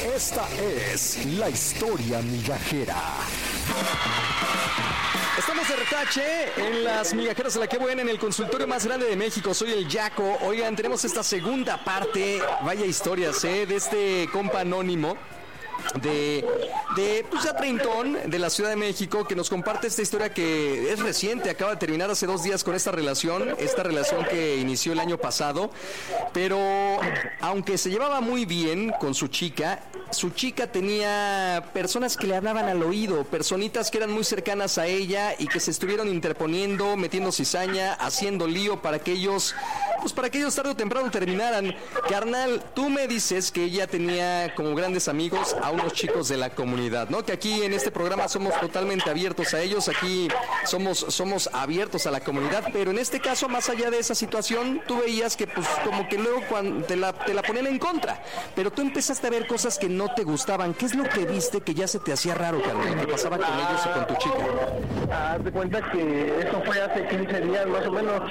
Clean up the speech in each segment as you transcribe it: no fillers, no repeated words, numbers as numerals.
Esta es la historia migajera. Estamos de retache en las migajeras de la que buena en el consultorio más grande de México. Soy el Yaco. Oigan, tenemos esta segunda parte, vaya historias, de este compa anónimo de pues ya treintón de la Ciudad de México, que nos comparte esta historia que es reciente, acaba de terminar hace 2 días con esta relación que inició el año pasado, pero aunque se llevaba muy bien con su chica tenía personas que le hablaban al oído, personitas que eran muy cercanas a ella y que se estuvieron interponiendo, metiendo cizaña, haciendo lío para que ellos tarde o temprano terminaran. Carnal, tú me dices que ella tenía como grandes amigos a unos chicos de la comunidad, ¿no? Que aquí en este programa somos totalmente abiertos a ellos, aquí somos abiertos a la comunidad, pero en este caso, más allá de esa situación, tú veías que pues como que luego cuando te la ponían en contra, pero tú empezaste a ver cosas que no te gustaban. ¿Qué es lo que viste que ya se te hacía raro, carnal, que pasaba con ellos y con tu chica? Haz de cuenta que eso fue hace 15 días más o menos.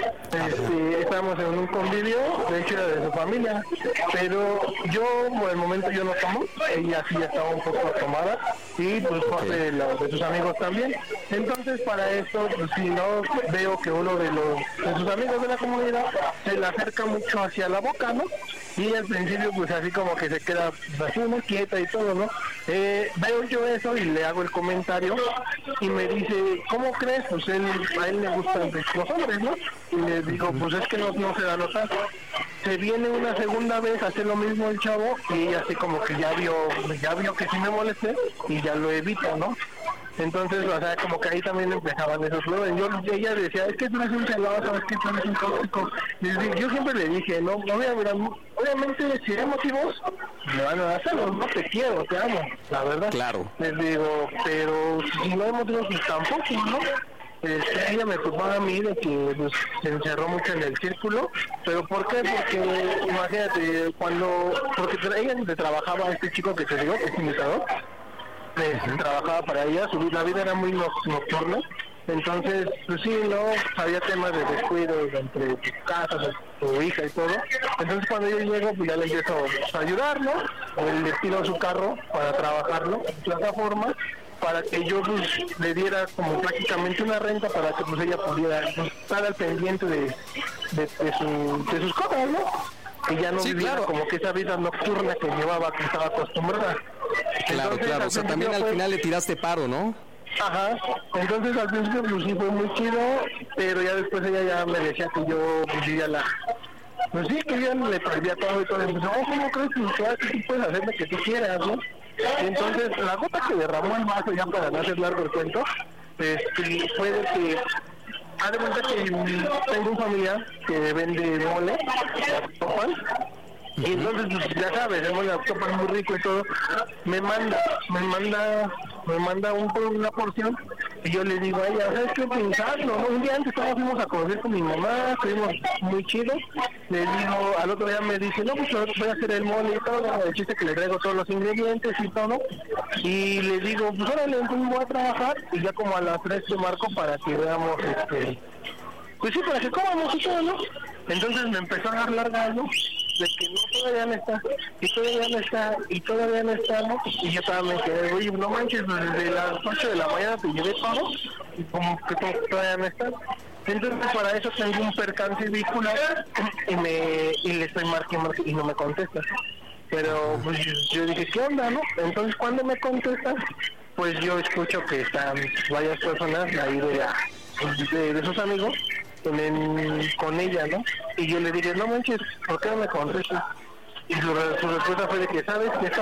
Estábamos en un convivio, de hecho era de su familia, pero yo por el momento yo no tomo, ella sí estaba un poco tomada y pues parte de sus amigos también. Entonces para esto, pues si no veo que uno de sus amigos de la comunidad se le acerca mucho hacia la boca, ¿no? Y al principio pues así como que se queda así muy quieta y todo, ¿no? Veo yo eso y le hago el comentario y me dice, ¿cómo crees? Pues a él le gustan los hombres, ¿no? Y le digo, pues es que no se da notar. Se viene una segunda vez a hacer lo mismo el chavo y ella así como que ya vio que sí me molesté y ya lo evita, ¿no? Entonces, o sea, como que ahí también empezaban esos problemas. Ella decía, es que tú eres un celoso, es que tú eres un tóxico. Yo siempre le dije, no, mira, obviamente si hay motivos, me van a hacerlo, no te quiero, te amo, la verdad. Claro. Les digo, pero si no hay motivos, pues tampoco, ¿no? Ella me culpaba a mí de que pues, se encerró mucho en el círculo, pero ¿por qué? Porque imagínate, porque ella le trabajaba a este chico que te digo, que es imitador, trabajaba para ella, la vida era muy nocturna, entonces pues sí, no, había temas de descuido entre casas, su hija y todo, entonces cuando yo llego pues ya le empiezo a ayudar, ¿no? Le pido su carro para trabajarlo en plataforma, para que yo pues le diera como prácticamente una renta para que pues ella pudiera pues, estar al pendiente de sus cosas, ¿no? Que ya no viviera como que esa vida nocturna que llevaba, que estaba acostumbrada. Claro, entonces, o sea, también al final le tiraste paro, ¿no? Ajá, entonces al principio pues sí fue muy chido, pero ya después ella ya me decía que yo vivía pues sí, que yo le prohibía todo y todo, y pues, no, ¿cómo crees que tú puedes hacer lo que tú quieras, no? Entonces, la gota que derramó el vaso, ya para no hacer largo el cuento, fue de que, haz de cuenta que tengo un familiar que vende mole, y entonces, pues, ya sabes, el mole es muy rico y todo, me manda una porción, y yo le digo a ella, ¿sabes qué pensarlo? ¿No? Un día antes fuimos a conocer con mi mamá, estuvimos muy chidos, le digo, al otro día me dice, no, pues voy a hacer el mole y todo, el chiste que le traigo todos los ingredientes y todo, y le digo, pues órale, entonces voy a trabajar, y ya como a las 3 te marco para que veamos, pues sí, para que comamos y todo, ¿no? Entonces me empezó a dar larga, ¿no? De que no, todavía no está, ¿no? Y yo también me quedé, oye, no manches, desde las 8 de la mañana te llevé todo, y como que todavía no está. Entonces para eso tengo un percance vehicular, y le estoy marcando y no me contesta. Pero pues yo dije, ¿qué onda, no? Entonces cuando me contesta, pues yo escucho que están varias personas ahí de sus amigos, con ella, ¿no? Y yo le dije, no manches, ¿por qué no me contestas? Y su respuesta fue de que, ¿sabes qué está